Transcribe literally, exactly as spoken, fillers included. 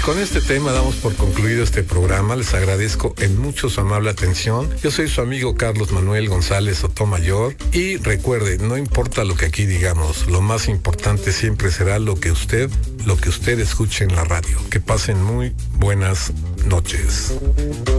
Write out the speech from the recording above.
con este tema damos por concluido este programa. Les agradezco en mucho su amable atención. Yo soy su amigo Carlos Manuel González Sotomayor y recuerde, no importa lo que aquí digamos, lo más importante siempre será lo que usted, lo que usted escuche en la radio. Que pasen muy buenas noches.